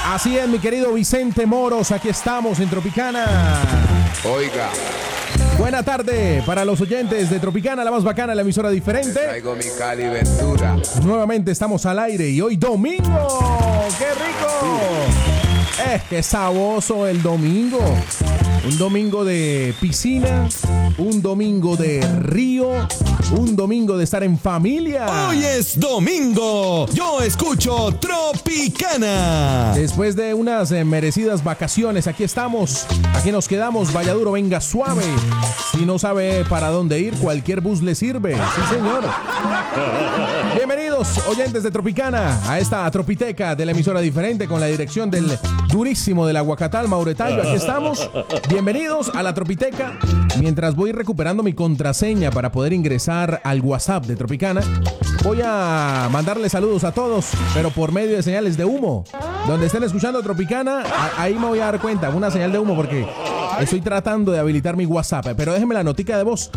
Así es, mi querido Vicente Moros, aquí estamos en Tropicana. Oiga. Buena tarde para los oyentes de Tropicana, la más bacana, la emisora diferente. Traigo mi Cali Ventura. Nuevamente estamos al aire y hoy domingo. ¡Qué rico! ¡Qué saboso el domingo! Un domingo de piscina, un domingo de río, un domingo de estar en familia. Hoy es domingo, yo escucho Tropicana. Después de unas merecidas vacaciones, aquí estamos, aquí nos quedamos, vaya duro, venga suave. Si no sabe para dónde ir, cualquier bus le sirve. Sí, señor. Bienvenidos, oyentes de Tropicana, a esta tropiteca de la emisora diferente con la dirección del durísimo del Aguacatal, Mauretayo. Aquí estamos. Bienvenidos a la Tropiteca. Mientras voy recuperando mi contraseña para poder ingresar al WhatsApp de Tropicana, voy a mandarle saludos a todos, pero por medio de señales de humo. Donde estén escuchando Tropicana, ahí me voy a dar cuenta, una señal de humo, porque estoy tratando de habilitar mi WhatsApp. Pero déjenme la notica de voz,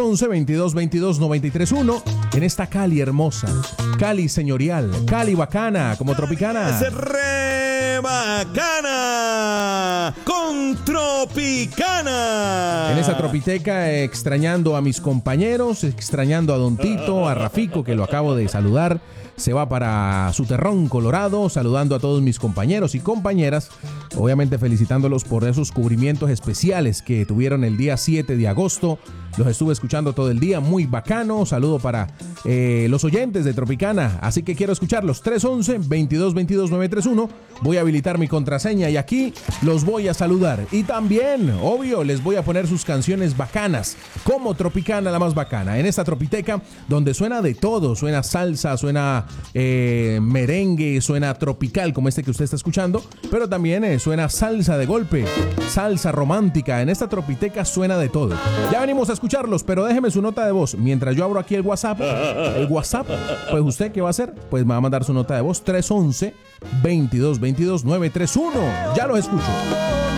311-2222-931, en esta Cali hermosa, Cali señorial, Cali bacana, como Tropicana. ¡Es re bacana! ¡Con Tropicana! En esa tropiteca, extrañando a mis compañeros, extrañando a Don Tito, a Rafico, que lo acabo de saludar. Se va para su terrón Colorado, saludando a todos mis compañeros y compañeras, obviamente felicitándolos por esos cubrimientos especiales que tuvieron el día 7 de agosto. Los estuve escuchando todo el día, muy bacano. Saludo para los oyentes de Tropicana, así que quiero escucharlos. 311-2222-931. Voy a habilitar mi contraseña y aquí los voy a saludar. Y también, obvio, les voy a poner sus canciones bacanas, como Tropicana, la más bacana. En esta tropiteca, donde suena de todo, suena salsa, suena merengue, suena tropical, como este que usted está escuchando, pero también suena salsa de golpe, salsa romántica. En esta tropiteca suena de todo. Ya venimos a escucharlos, pero déjeme su nota de voz. Mientras yo abro aquí el WhatsApp, pues usted, ¿qué va a hacer? Pues me va a mandar su nota de voz, 311-2222-931. Ya los escucho.